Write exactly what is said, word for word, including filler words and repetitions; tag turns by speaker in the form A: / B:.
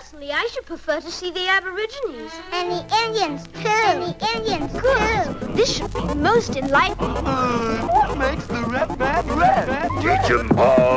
A: Personally, I should prefer to see the Aborigines.
B: And the Indians, too. And the Indians,
A: Good.
B: too.
A: This should be most enlightening.
C: Uh, what makes the red man red?
D: Teach 'em all.